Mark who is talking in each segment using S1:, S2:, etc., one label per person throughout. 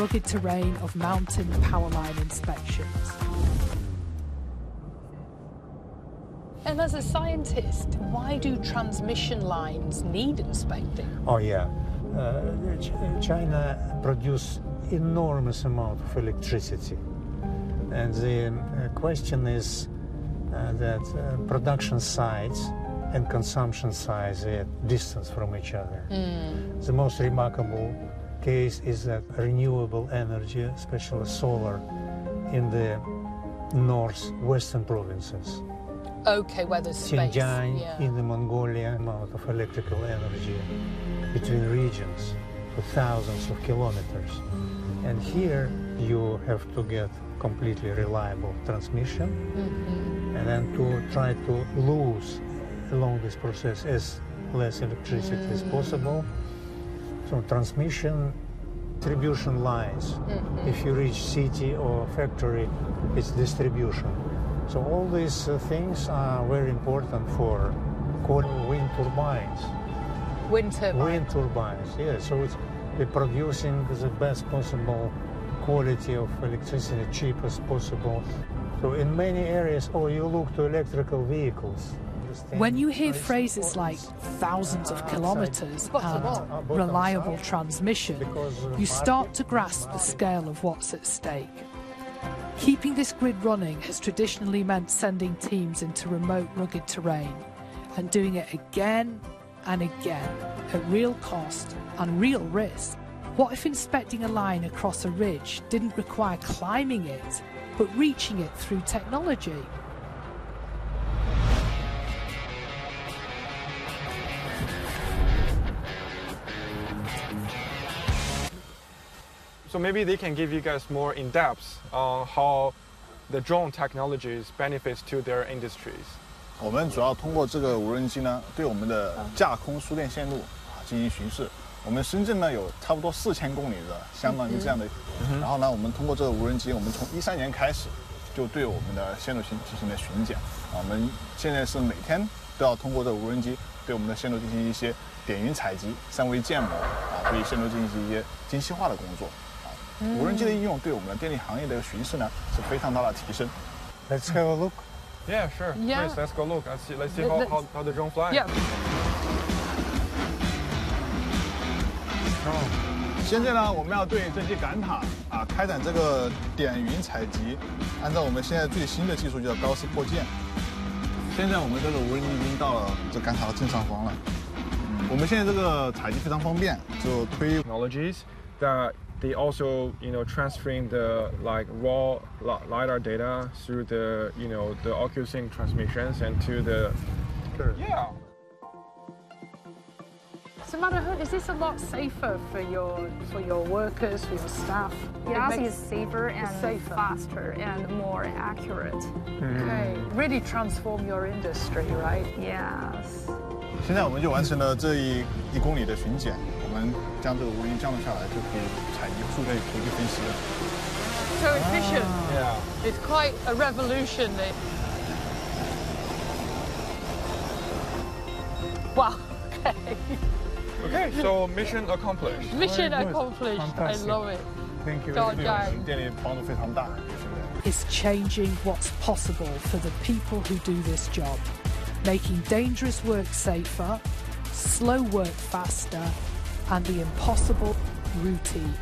S1: rugged terrain of mountain power line inspections. And as a scientist, why do transmission lines need inspecting?
S2: Oh yeah, China produces enormous amount of electricity, and the question is that production sites and consumption sites are at distance from each other. The most remarkable case is that renewable energy, especially solar, in the northwestern provinces.
S1: Okay, where there's space.
S2: Xinjiang, in the Mongolia, amount of electrical energy between regions for thousands of kilometers. And here you have to get completely reliable transmission, and then to try to lose along this process as less electricity as possible. So transmission, distribution lines. If you reach city or factory, it's distribution. So all these things are very important for wind turbines.
S1: Wind turbines?
S2: Wind turbines, yes. So we're producing the best possible quality of electricity, cheap as possible. So in many areas, you look to electrical vehicles.
S1: When you hear phrases like thousands of kilometers and reliable transmission, you start to grasp the scale of what's at stake. Keeping this grid running has traditionally meant sending teams into remote, rugged terrain and doing it again and again at real cost and real risk. What if inspecting a line across a ridge didn't require climbing it, but reaching it through technology?
S3: So maybe they can give you guys more in-depth on how the drone technologies benefits to their industries.
S4: 我们主要通过这个无人机呢，对我们的架空输电线路进行巡视。我们深圳呢有差不多4000公里的相当于这样的，然后呢，我们通过这个无人机，我们从13年开始就对我们的线路进行了巡检。我们现在是每天都要通过这个无人机对我们的线路进行一些点云采集、三维建模对线路进行一些精细化的工作。无人机的应用对我们的电力行业的巡视呢是非常大的提升。
S2: Let's have a look.
S3: Yeah, sure.
S1: Yeah.
S3: Please, let's go look. Let's see how the drone flies.
S1: Yeah.
S4: 现在呢，我们要对这些杆塔开展这个点云采集，按照我们现在最新的技术叫高斯破箭。现在我们这个无人机已经到了这杆塔的正上方了。我们现在这个采集非常方便，就推
S3: technologies that they also transferring the raw lidar data through the the OcuSync transmissions and to the yeah.
S1: So Madaho, is this a lot safer for your workers, for your staff?
S5: Yes, it's safer and faster and more accurate.
S1: Okay, really transform your industry, right?
S5: Yes.
S4: 现在我们就完成了这1公里的巡检，我们将这个无人机降落下来，就可以采集数据图分析了。
S1: So efficient.
S3: Yeah.
S1: It's quite a revolution. Wow. Okay.
S3: Okay, so mission accomplished.
S1: Mission accomplished.
S2: Fantastic.
S1: I love it.
S2: Thank you.
S4: 对我们店里帮助非常大。
S1: Is changing what's possible for the people who do this job, making dangerous work safer, slow work faster, and the impossible routine.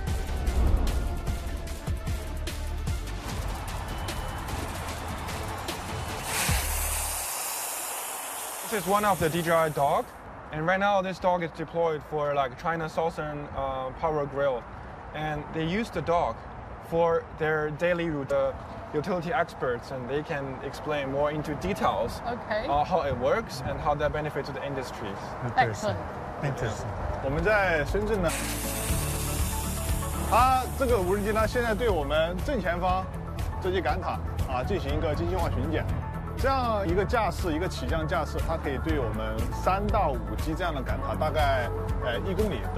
S3: This is one of the DJI dog, and right now this dog is deployed for China Southern Power Grill, and they use the dog for their daily route. The utility experts, and they can explain more into details how it works and how that benefits the industries.
S1: Excellent.
S2: Interesting.
S4: 我们在深圳呢，它这个无人机呢，现在对我们正前方这些杆塔进行一个精细化巡检。这样一个架势，一个起降架势，它可以对我们3到5级这样的杆塔，大概1公里